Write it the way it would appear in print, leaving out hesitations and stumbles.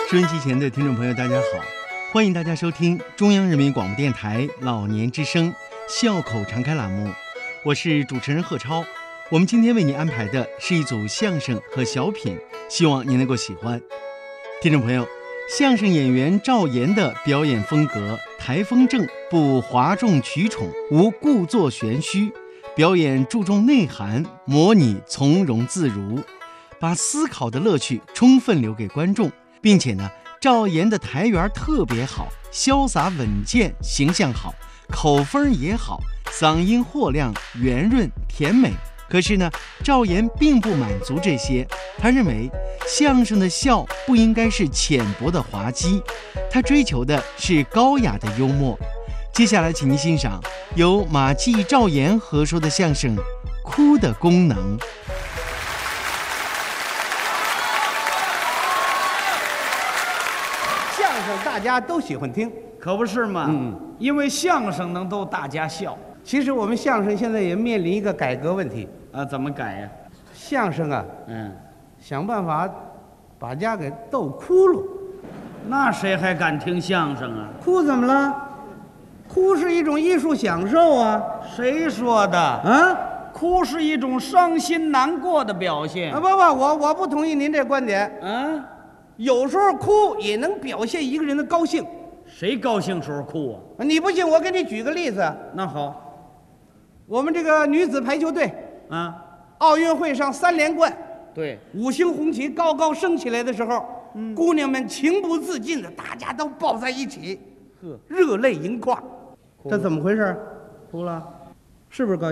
收音机前的听众朋友，大家好，欢迎大家收听中央人民广播电台老年之声笑口常开栏目，我是主持人贺超。我们今天为您安排的是一组相声和小品，希望您能够喜欢。听众朋友，相声演员赵岩的表演风格台风正，不哗众取宠，无故作玄虚，表演注重内涵，模拟从容自如，把思考的乐趣充分留给观众，并且呢，赵岩的台缘特别好，潇洒稳健，形象好，口风也好，嗓音豁亮圆润甜美。可是呢，赵岩并不满足这些，他认为相声的笑不应该是浅薄的滑稽，他追求的是高雅的幽默。接下来请您欣赏由马季、赵岩合说的相声《哭的功能》。 相声大家都喜欢听， 可不是嘛？因为相声能逗大家笑其实我们相声现在也面临一个改革问题。 怎么改呀？ 相声啊，想办法把家给逗哭了。 那谁还敢听相声啊？ 哭怎么了？哭是一种艺术享受啊！ 谁说的？哭是一种伤心难过的表现。 不，我不同意您这观点。有时候哭也能表现一个人的高兴。 谁高兴时候哭啊？ 你不信，我给你举个例子。 那好， 我们这个女子排球队奥运会上3连冠， 对 5星红旗高高升起来的时候，姑娘们情不自禁的，大家都抱在一起，热泪盈眶。这怎么回事？ 哭了， 是不是高兴？